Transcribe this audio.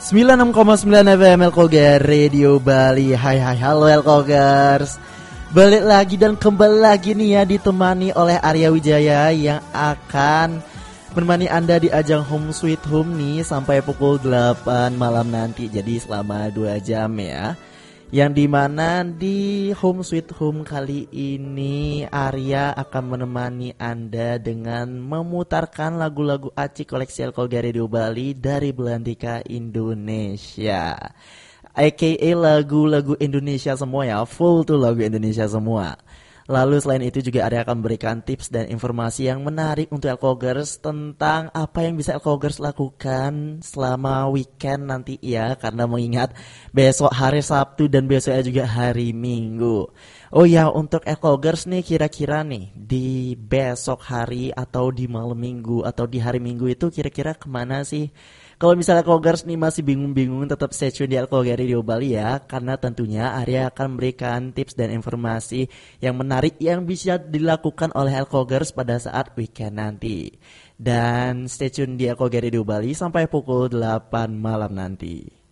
96,9 FM Elkogar Radio Bali. Hai halo Elkogers. Balik lagi dan kembali lagi nih ya, ditemani oleh Arya Wijaya yang akan menemani Anda di ajang Home Sweet Home nih sampai pukul 8 malam nanti. Jadi selama 2 jam ya. Yang dimana di Home Sweet Home kali ini Arya akan menemani Anda dengan memutarkan lagu-lagu acik koleksi Elkogar Radio Bali dari Belantika Indonesia, aka lagu-lagu Indonesia semua ya, full tuh lagu Indonesia semua. Lalu selain itu juga Arya akan memberikan tips dan informasi yang menarik untuk Elkogers tentang apa yang bisa Elkogers lakukan selama weekend nanti ya, karena mengingat besok hari Sabtu dan besoknya juga hari Minggu. Oh ya, untuk Elkogers nih kira-kira nih di besok hari atau di malam Minggu atau di hari Minggu itu kira-kira kemana sih? Kalau misalnya Elkogers nih masih bingung-bingung, tetap stay tune di Elkogar Radio Bali ya, karena tentunya Arya akan memberikan tips dan informasi yang menarik yang bisa dilakukan oleh Elkogers pada saat weekend nanti. Dan stay tune di Elkogar Radio Bali sampai pukul 8 malam nanti.